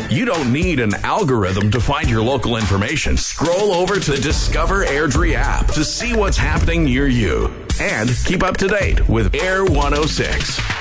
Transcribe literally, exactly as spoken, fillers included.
You don't need an algorithm to find your local information. Scroll over to the Discover Airdrie app to see what's happening near you. And keep up to date with Air one oh six.